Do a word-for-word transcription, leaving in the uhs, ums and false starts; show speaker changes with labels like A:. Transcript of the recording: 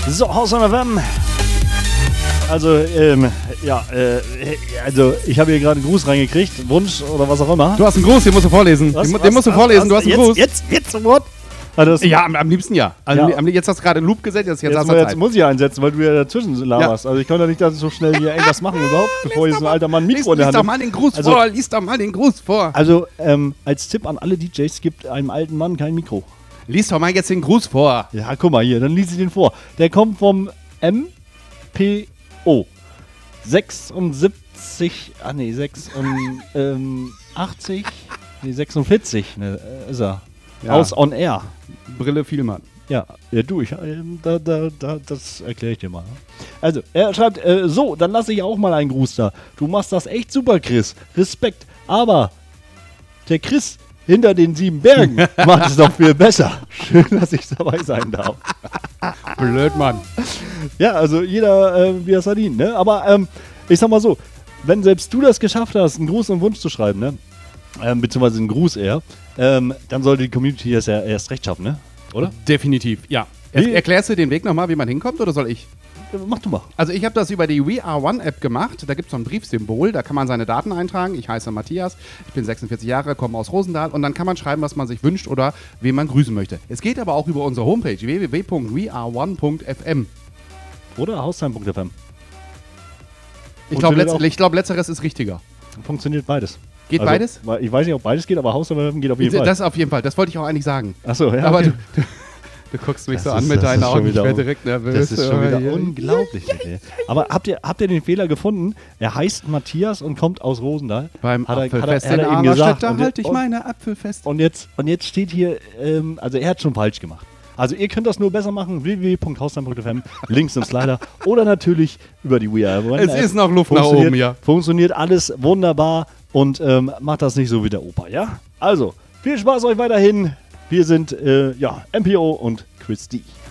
A: So, Hausheim F M. Also, ähm, ja, äh, also ich habe hier gerade einen Gruß reingekriegt, Wunsch oder was auch immer.
B: Du hast einen Gruß, den musst du vorlesen.
A: Was,
B: den,
A: was,
B: den musst du
A: was,
B: vorlesen,
A: was,
B: du hast einen
A: jetzt,
B: Gruß.
A: Jetzt, jetzt sofort? Also
B: ja, am, am liebsten ja. Also
A: ja.
B: Am, jetzt hast du gerade einen Loop gesetzt, jetzt, jetzt,
A: jetzt,
B: hast du
A: jetzt
B: Zeit.
A: muss ich einsetzen, weil du ja dazwischen laberst. Ja. Also ich konnte ja nicht dass so schnell hier irgendwas machen überhaupt, bevor hier so ein alter Mann ein Mikro in der
B: Lies
A: Hand
B: doch mal den Gruß
A: also,
B: vor, lies doch mal den Gruß vor.
A: Also, ähm, als Tipp an alle D Js, gibt einem alten Mann kein Mikro.
B: Lies doch mal jetzt den Gruß vor.
A: Ja, guck mal hier, dann lies ich den vor. Der kommt vom M P O. sechsundsiebzig, ah nee, sechsundachtzig, nee, sechsundvierzig ne, ist er.
B: Ja.
A: Aus On Air.
B: Brille Vielmann.
A: Ja, ja du, ich, äh, da, da, da, das erkläre ich dir mal. Also, er schreibt, äh, so, dann lasse ich auch mal einen Gruß da. Du machst das echt super, Chris. Respekt. Aber der Chris hinter den sieben Bergen macht es doch viel besser. Schön, dass ich dabei sein darf.
B: Blöd, Mann.
A: Ja, also jeder, äh, wie er es verdient, ne? Aber ähm, ich sag mal so, wenn selbst du das geschafft hast, einen Gruß und Wunsch zu schreiben, ne? Ähm, beziehungsweise einen Gruß eher, ähm, dann sollte die Community das ja erst recht schaffen, ne? Oder?
B: Definitiv, ja. Er, erklärst du den Weg nochmal, wie man hinkommt, oder soll ich?
A: Mach du mal.
B: Also ich habe das über die We Are One App gemacht. Da gibt es so ein Briefsymbol, da kann man seine Daten eintragen. Ich heiße Matthias, ich bin sechsundvierzig Jahre, komme aus Rosendahl und dann kann man schreiben, was man sich wünscht oder wen man grüßen möchte. Es geht aber auch über unsere Homepage w w w punkt we are one punkt f m.
A: Oder Haustime punkt f m.
B: Ich glaube, letz glaub, letzteres ist richtiger.
A: Funktioniert beides.
B: Geht
A: also,
B: beides?
A: Ich weiß nicht, ob beides geht, aber Haustime punkt f m geht auf jeden
B: das
A: Fall.
B: Das auf jeden Fall, das wollte ich auch eigentlich sagen.
A: Achso, ja.
B: Aber
A: okay.
B: du, du, du guckst mich
A: das
B: so
A: ist,
B: an mit deinen Augen, ich werde direkt nervös.
A: Das ist schon wieder
B: ja,
A: unglaublich. Ja, ja, ja. Aber habt ihr, habt ihr den Fehler gefunden? Er heißt Matthias und kommt aus Rosendahl.
B: Beim
A: hat er,
B: Apfelfest
A: hat er,
B: in
A: hat er ihm gesagt.
B: da
A: Und,
B: halte ich
A: und,
B: meine Apfel fest.
A: Und jetzt, und jetzt steht hier, ähm, also er hat schon falsch gemacht. Also ihr könnt das nur besser machen, w w w punkt haustime punkt f m, Links und Slider. Oder natürlich über die We Are One.
B: Es ist noch Luft nach oben, ja.
A: Funktioniert alles wunderbar und ähm, macht das nicht so wie der Opa, ja? Also, viel Spaß euch weiterhin. Wir sind, äh, ja, M P O und Chris D.